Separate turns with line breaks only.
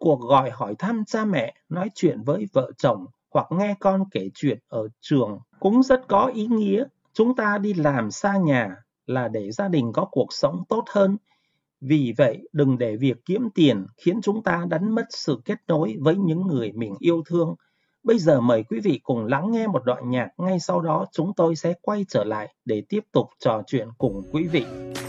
cuộc gọi hỏi thăm cha mẹ, nói chuyện với vợ chồng hoặc nghe con kể chuyện ở trường cũng rất có ý nghĩa. Chúng ta đi làm xa nhà là để gia đình có cuộc sống tốt hơn. Vì vậy, đừng để việc kiếm tiền khiến chúng ta đánh mất sự kết nối với những người mình yêu thương. Bây giờ mời quý vị cùng lắng nghe một đoạn nhạc, ngay sau đó chúng tôi sẽ quay trở lại để tiếp tục trò chuyện cùng quý vị.